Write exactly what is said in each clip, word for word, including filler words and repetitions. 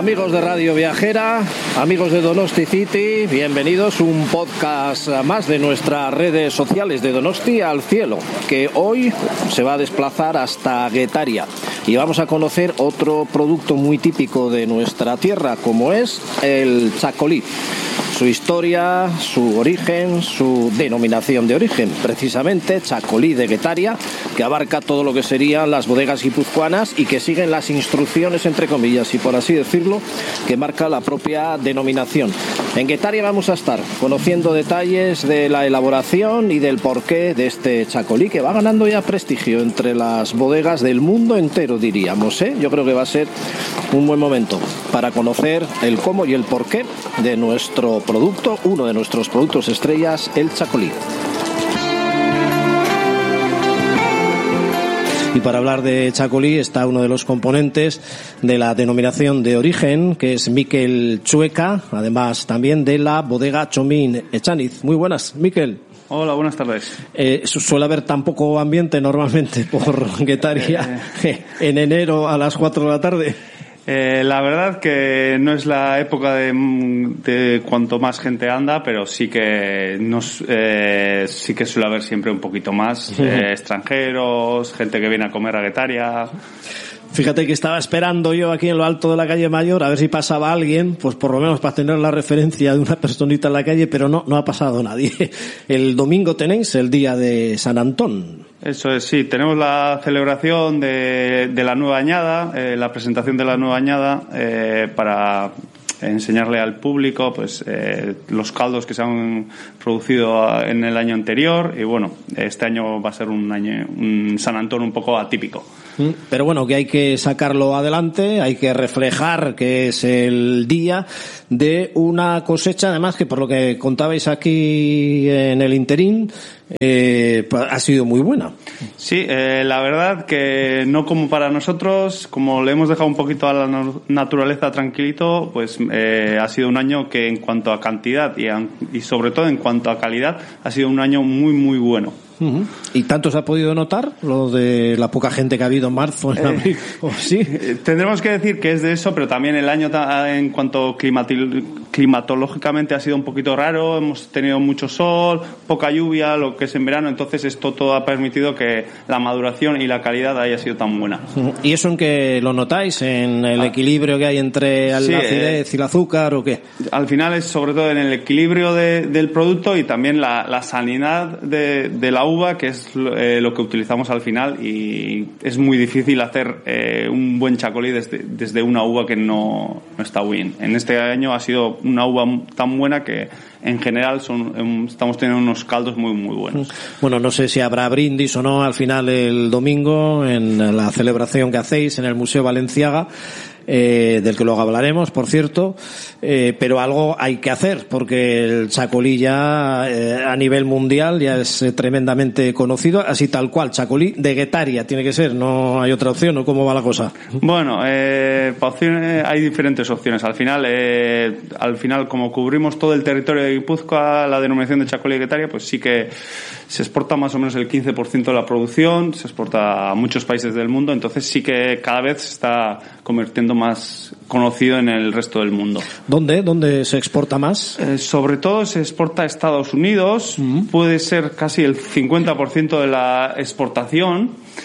Amigos de Radio Viajera, amigos de Donosti City, bienvenidos a un podcast más de nuestras redes sociales de Donosti al Cielo, que hoy se va a desplazar hasta Getaria y vamos a conocer otro producto muy típico de nuestra tierra, como es el chacolí. Su historia, su origen, su denominación de origen, precisamente Chacolí de Getaria, que abarca todo lo que serían las bodegas guipuzcoanas y que siguen las instrucciones, entre comillas, y por así decirlo, que marca la propia denominación. En Getaria vamos a estar conociendo detalles de la elaboración y del porqué de este chacolí, que va ganando ya prestigio entre las bodegas del mundo entero, diríamos, ¿eh? Yo creo que va a ser un buen momento para conocer el cómo y el porqué de nuestro producto, uno de nuestros productos estrellas, el chacolí. Y para hablar de chacolí está uno de los componentes de la denominación de origen, que es Mikel Chueca, además también de la bodega Txomin Etxaniz. Muy buenas, Mikel. Hola, buenas tardes. Eh, suele haber tan poco ambiente normalmente por Getaria eh. en enero a las cuatro de la tarde. Eh, la verdad que no es la época de, de cuanto más gente anda, pero sí que nos, eh, sí que suele haber siempre un poquito más eh, extranjeros, gente que viene a comer a Getaria. Fíjate que estaba esperando yo aquí en lo alto de la calle Mayor a ver si pasaba alguien, pues por lo menos para tener la referencia de una personita en la calle, pero no, no ha pasado nadie. El domingo tenéis el día de San Antón. Eso es, sí, tenemos la celebración de, de la nueva añada, eh, la presentación de la nueva añada, eh, para enseñarle al público pues eh, los caldos que se han producido en el año anterior, y bueno, este año va a ser un año, un San Antón un poco atípico. Pero bueno, que hay que sacarlo adelante, hay que reflejar que es el día de una cosecha, además que por lo que contabais aquí en el interín, eh, ha sido muy buena. Sí, eh, la verdad que no como para nosotros, como le hemos dejado un poquito a la naturaleza tranquilito, pues eh, ha sido un año que en cuanto a cantidad y, a, y sobre todo en cuanto a calidad ha sido un año muy muy bueno. Uh-huh. ¿Y tanto se ha podido notar lo de la poca gente que ha habido en marzo, en abril? ¿Oh, sí? Tendremos que decir que es de eso, pero también el año en cuanto climatil, climatológicamente ha sido un poquito raro. Hemos tenido mucho sol, poca lluvia, lo que es en verano, entonces esto todo ha permitido que la maduración y la calidad haya sido tan buena. Uh-huh. ¿Y eso en qué lo notáis? ¿En el ah. equilibrio que hay entre la sí, acidez eh, y el azúcar o qué? Al final es sobre todo en el equilibrio de, del producto y también la, la sanidad de, de la uva, que es eh, lo que utilizamos al final, y es muy difícil hacer eh, un buen chacolí desde, desde una uva que no, no está bien. En este año ha sido una uva tan buena que en general son, estamos teniendo unos caldos muy muy buenos. Bueno, no sé si habrá brindis o no al final el domingo en la celebración que hacéis en el Museo Balenciaga, eh, del que luego hablaremos, por cierto, eh, pero algo hay que hacer porque el chacolí ya eh, a nivel mundial ya es eh, tremendamente conocido, así tal cual, chacolí de Getaria tiene que ser, no hay otra opción, ¿o cómo va la cosa? Bueno, eh, para opciones, hay diferentes opciones. Al final, eh, al final como cubrimos todo el territorio de Guipúzcoa, la denominación de chacolí de Getaria, pues sí que se exporta más o menos el quince por ciento de la producción, se exporta a muchos países del mundo, entonces sí que cada vez se está convirtiendo más conocido en el resto del mundo. ¿Dónde? ¿Dónde se exporta más? Eh, sobre todo se exporta a Estados Unidos, uh-huh. puede ser casi el cincuenta por ciento de la exportación,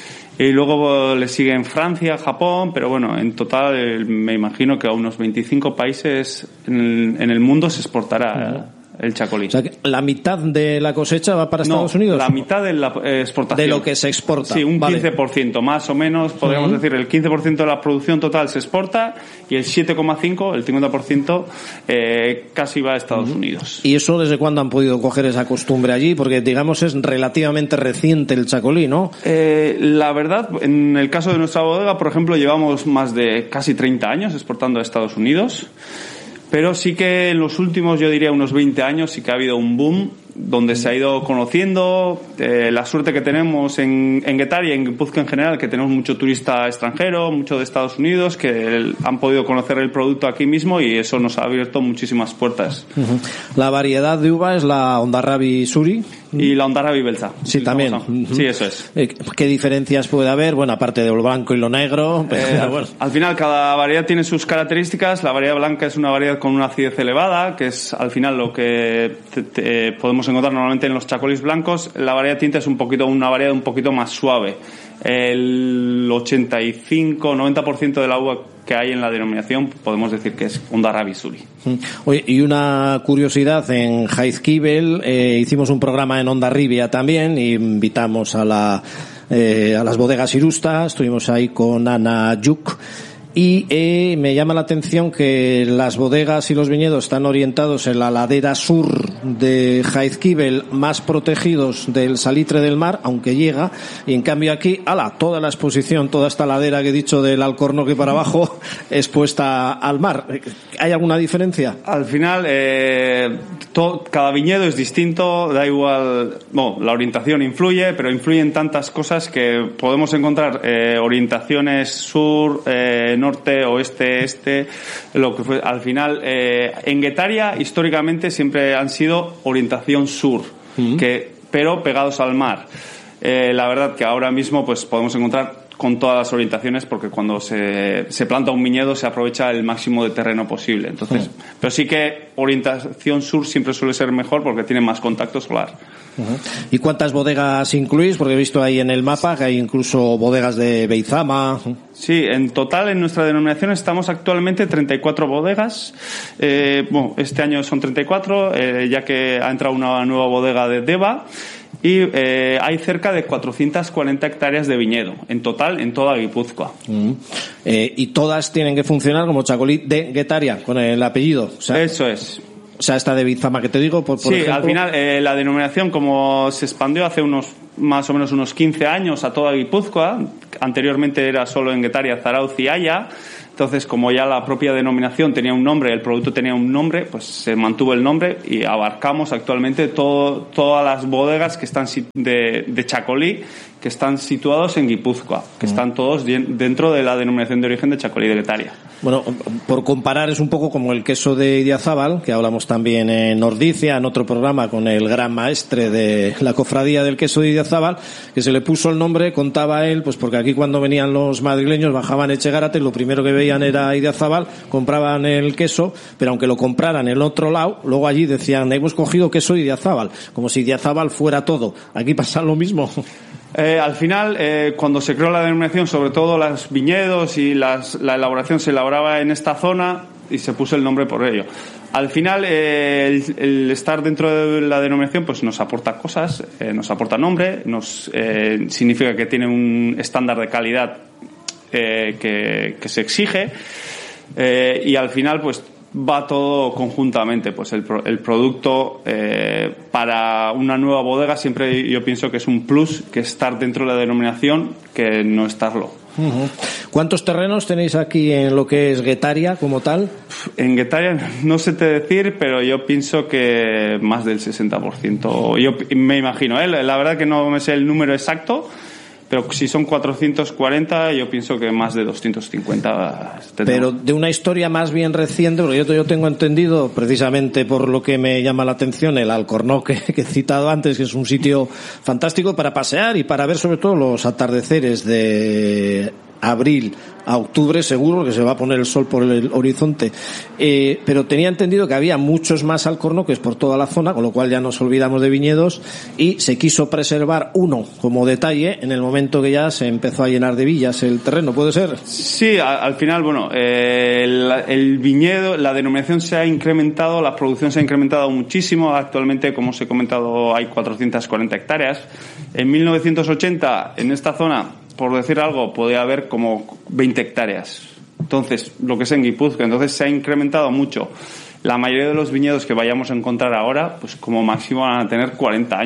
y luego le sigue en Francia, Japón, pero bueno, en total me imagino que a unos veinticinco países en el, en el mundo se exportará uh-huh. el chacolí. O sea, que la mitad de la cosecha va para Estados no, Unidos. La mitad de la eh, exportación. De lo que se exporta. Sí, un vale. quince por ciento más o menos, podríamos uh-huh. decir, el quince por ciento de la producción total se exporta y el siete coma cinco por ciento, el cincuenta por ciento, eh, casi va a Estados uh-huh. Unidos. ¿Y eso desde cuándo han podido coger esa costumbre allí? Porque, digamos, es relativamente reciente el chacolí, ¿no? Eh, la verdad, en el caso de nuestra bodega, por ejemplo, llevamos más de casi treinta años exportando a Estados Unidos. Pero sí que en los últimos, yo diría unos veinte años, sí que ha habido un boom donde se ha ido conociendo, eh, la suerte que tenemos en, en Guetaria y en Guipúzcoa en general, que tenemos mucho turista extranjero, mucho de Estados Unidos, que el, han podido conocer el producto aquí mismo y eso nos ha abierto muchísimas puertas. Uh-huh. La variedad de uva es la Ondarrabi Suri. Y la Ondarrabi Belza. Sí, también. Uh-huh. Sí, eso es. ¿Qué diferencias puede haber? Bueno, aparte de lo blanco y lo negro. Pero eh, bueno. Al final, cada variedad tiene sus características. La variedad blanca es una variedad con una acidez elevada, que es al final lo que te, te, podemos encontrar normalmente en los chacolís blancos. La variedad tinta es un poquito, una variedad un poquito más suave. El ochenta y cinco noventa por ciento de la uva que hay en la denominación podemos decir que es Ondarrabi Suri. Oye, y una curiosidad, en Jaizkibel eh, hicimos un programa en Hondarribia también, y invitamos a la eh, a las bodegas Irusta, estuvimos ahí con Ana Yuk. Y eh, me llama la atención que las bodegas y los viñedos están orientados en la ladera sur de Jaizkibel, más protegidos del salitre del mar, aunque llega, y en cambio aquí, ala, toda la exposición, toda esta ladera que he dicho del Alcornoque para abajo, expuesta al mar. ¿Hay alguna diferencia? Al final, eh, todo, cada viñedo es distinto, da igual, no, la orientación influye, pero influyen tantas cosas que podemos encontrar eh, orientaciones sur, eh, norte, oeste, este, lo que fue. Al final, eh, en Guetaria históricamente siempre han sido orientación sur, uh-huh. que, pero pegados al mar. Eh, la verdad que ahora mismo pues podemos encontrar con todas las orientaciones, porque cuando se, se planta un viñedo se aprovecha el máximo de terreno posible. Entonces, uh-huh. pero sí que orientación sur siempre suele ser mejor porque tiene más contacto solar. Uh-huh. ¿Y cuántas bodegas incluís? Porque he visto ahí en el mapa que hay incluso bodegas de Beizama. Sí, en total en nuestra denominación estamos actualmente treinta y cuatro bodegas. Eh, bueno, este año son treinta y cuatro, eh, ya que ha entrado una nueva bodega de Deva. Y eh, hay cerca de cuatrocientas cuarenta hectáreas de viñedo, en total, en toda Guipúzcoa. Mm. Eh, y todas tienen que funcionar como chacolí de Guetaria, con el apellido. O sea, eso es. O sea, esta de Beizama que te digo, por, por sí, ejemplo. Al final, eh, la denominación, como se expandió hace unos, más o menos unos quince años a toda Guipúzcoa, anteriormente era solo en Guetaria, Zarautz y Haya. Entonces, como ya la propia denominación tenía un nombre, el producto tenía un nombre, pues se mantuvo el nombre y abarcamos actualmente todo, todas las bodegas que están de, de chacolí, que están situados en Guipúzcoa, que están todos dentro de la denominación de origen de chacolí de Guetaria. Bueno, por comparar, es un poco como el queso de Idiazábal, que hablamos también en Nordicia, en otro programa con el gran maestre de la cofradía del queso de Idiazábal, que se le puso el nombre, contaba él, pues porque aquí cuando venían los madrileños bajaban Echegárate, lo primero que veían era Idiazábal, compraban el queso, pero aunque lo compraran en otro lado, luego allí decían, hemos cogido queso de Idiazábal, como si Idiazábal fuera todo. Aquí pasa lo mismo. Eh, al final, eh, cuando se creó la denominación, sobre todo los viñedos y las, la elaboración se elaboraba en esta zona y se puso el nombre por ello. Al final, eh, el, el estar dentro de la denominación pues nos aporta cosas, eh, nos aporta nombre, nos eh, significa que tiene un estándar de calidad eh, que, que se exige eh, y al final pues va todo conjuntamente, pues el, el producto eh, para una nueva bodega siempre yo pienso que es un plus que estar dentro de la denominación que no estarlo. Uh-huh. ¿Cuántos terrenos tenéis aquí en lo que es Guetaria como tal? En Guetaria no sé te decir, pero yo pienso que más del sesenta por ciento, yo me imagino, ¿eh? La verdad que no me sé el número exacto, pero si son cuatrocientos cuarenta, yo pienso que más de doscientos cincuenta. Pero de una historia más bien reciente, porque yo, yo tengo entendido, precisamente por lo que me llama la atención, el Alcornoque que he citado antes, que es un sitio fantástico para pasear y para ver sobre todo los atardeceres de abril a octubre, seguro que se va a poner el sol por el horizonte, eh, pero tenía entendido que había muchos más alcornoques por toda la zona, con lo cual ya nos olvidamos de viñedos y se quiso preservar uno como detalle en el momento que ya se empezó a llenar de villas el terreno, ¿puede ser? Sí, a, al final, bueno, eh, el, el viñedo, la denominación se ha incrementado, la producción se ha incrementado muchísimo, actualmente, como os he comentado, hay cuatrocientas cuarenta hectáreas. En mil novecientos ochenta, en esta zona, por decir algo, podía haber como veinte hectáreas. Entonces, lo que es en Guipúzcoa, entonces se ha incrementado mucho. La mayoría de los viñedos que vayamos a encontrar ahora, pues como máximo van a tener cuarenta años.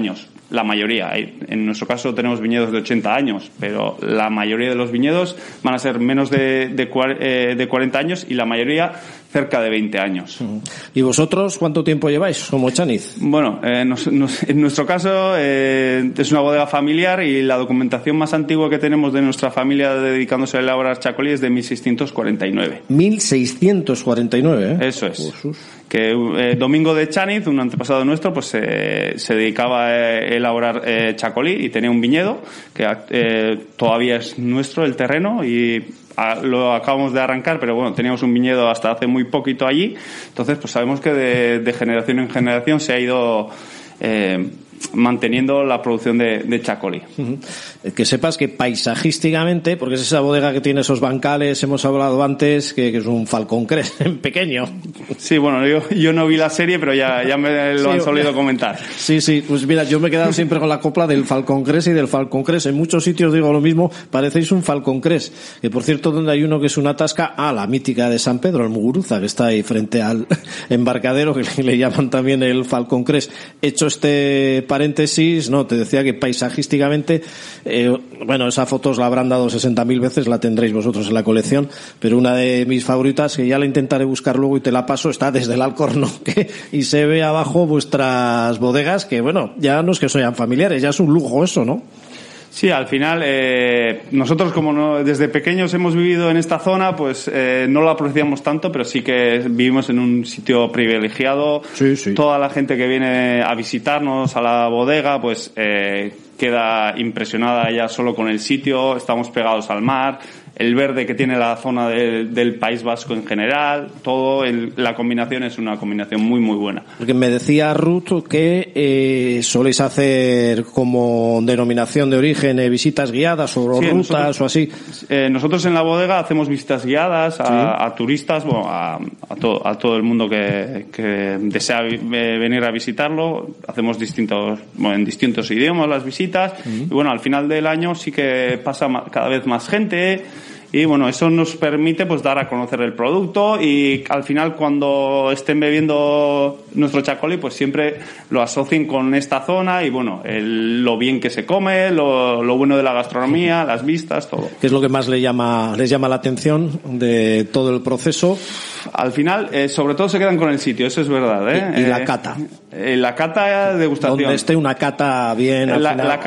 la mayoría. En nuestro caso tenemos viñedos de ochenta años, pero la mayoría de los viñedos van a ser menos de, de, eh, de cuarenta años y la mayoría cerca de veinte años. ¿Y vosotros cuánto tiempo lleváis como Chaniz? Bueno, eh, nos, nos, en nuestro caso eh, es una bodega familiar y la documentación más antigua que tenemos de nuestra familia dedicándose a elaborar chacolí es de mil seiscientos cuarenta y nueve. mil seiscientos cuarenta y nueve, ¿eh? Eso es. Jesús. Que eh, Domingo de Chaniz, un antepasado nuestro, pues eh, se dedicaba a elaborar eh, chacolí y tenía un viñedo que eh, todavía es nuestro, el terreno, y a, lo acabamos de arrancar, pero bueno, teníamos un viñedo hasta hace muy poquito allí, entonces pues sabemos que de, de generación en generación se ha ido eh, manteniendo la producción de, de chacolí. Uh-huh. Que sepas que paisajísticamente, porque es esa bodega que tiene esos bancales, hemos hablado antes, que, que es un Falcon Crest pequeño. Sí, bueno, yo, yo no vi la serie, pero ya, ya me lo sí, han solido comentar. Sí, sí, pues mira, yo me he quedado siempre con la copla del Falcon Crest y del Falcon Crest. En muchos sitios digo lo mismo, parecéis un Falcon Crest. Que por cierto, donde hay uno que es una tasca, ah, la mítica de San Pedro, el Muguruza, que está ahí frente al embarcadero, que le llaman también el Falcon Crest. Hecho este paréntesis, no, te decía que paisajísticamente, eh, bueno, esa foto os la habrán dado sesenta mil veces, la tendréis vosotros en la colección, pero una de mis favoritas, que ya la intentaré buscar luego y te la paso, está desde el Alcorno, que, y se ve abajo vuestras bodegas, que bueno, ya no es que sean familiares, ya es un lujo eso, ¿no? Sí, al final, eh, nosotros como no, desde pequeños hemos vivido en esta zona, pues eh, no lo apreciamos tanto, pero sí que vivimos en un sitio privilegiado. Sí, sí. Toda la gente que viene a visitarnos a la bodega, pues eh, queda impresionada ya solo con el sitio. Estamos pegados al mar, el verde que tiene la zona de, del País Vasco en general, todo, el, la combinación es una combinación muy, muy buena. Porque me decía Ruth que eh, soléis hacer como denominación de origen eh, visitas guiadas o sí, rutas nosotros, o así. Eh, nosotros en la bodega hacemos visitas guiadas a, sí. a turistas, bueno, a, a, to, a todo el mundo que, que desea venir a visitarlo. Hacemos distintos, bueno, en distintos idiomas las visitas. Uh-huh. Y bueno, al final del año sí que pasa cada vez más gente. Y bueno, eso nos permite pues dar a conocer el producto y al final cuando estén bebiendo nuestro chacolí pues siempre lo asocien con esta zona y bueno, el, lo bien que se come, lo, lo bueno de la gastronomía, las vistas, todo. ¿Qué es lo que más le llama, les llama la atención de todo el proceso? Al final, eh, sobre todo se quedan con el sitio, eso es verdad, ¿eh? Y, y eh, la cata. Eh, la cata de degustación. Donde esté una cata bien. La, al final. la